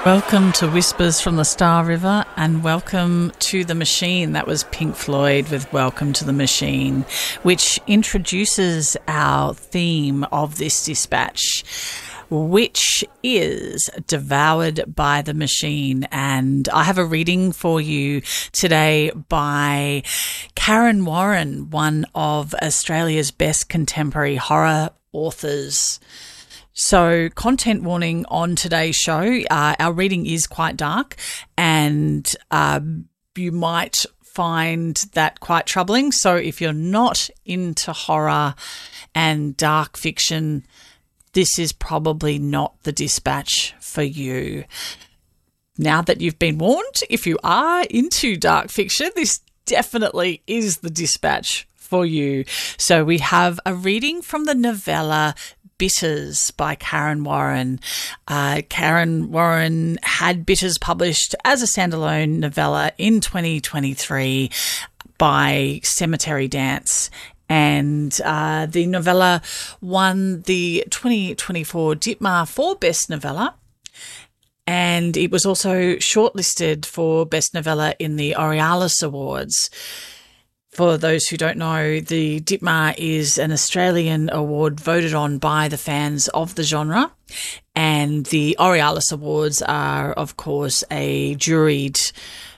Welcome to Whispers from the Star River and welcome to The Machine. That was Pink Floyd with Welcome to the Machine, which introduces our theme of this dispatch, which is Devoured by the Machine. And I have a reading for you today by Karen Warren, one of Australia's best contemporary horror authors. So, content warning on today's show. Our reading is quite dark and you might find that quite troubling. So, if you're not into horror and dark fiction, this is probably not the dispatch for you. Now that you've been warned, if you are into dark fiction, this definitely is the dispatch for you. So, we have a reading from the novella Bitters by Karen Warren. Karen Warren had Bitters published as a standalone novella in 2023 by Cemetery Dance. And the novella won the 2024 Ditmar for Best Novella. And it was also shortlisted for Best Novella in the Aurealis Awards. For those who don't know, the Ditmar is an Australian award voted on by the fans of the genre, and the Aurealis Awards are, of course, a juried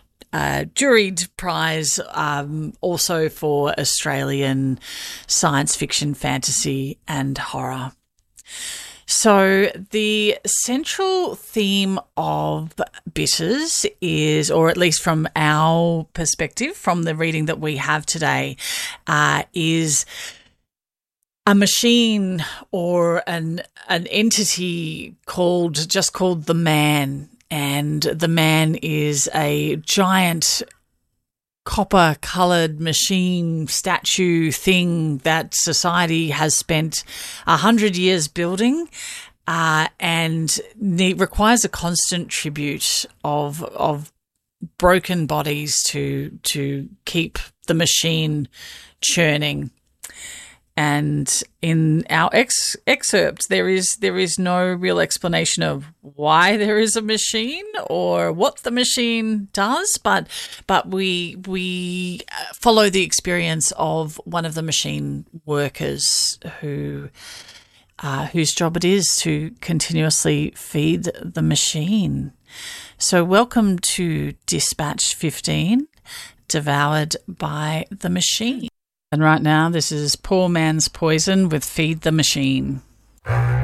prize, also for Australian science fiction, fantasy, and horror. So the central theme of Bitters is, or at least from our perspective, from the reading that we have today, is a machine or an entity called the Man. And the Man is a giant copper-coloured machine statue thing that society has spent 100 years building, and it requires a constant tribute of broken bodies to keep the machine churning. And in our excerpt, there is no real explanation of why there is a machine or what the machine does, but we follow the experience of one of the machine workers whose job it is to continuously feed the machine. So welcome to Dispatch 15, Devoured by the Machine. And right now, this is Poor Man's Poison with Feed the Machine.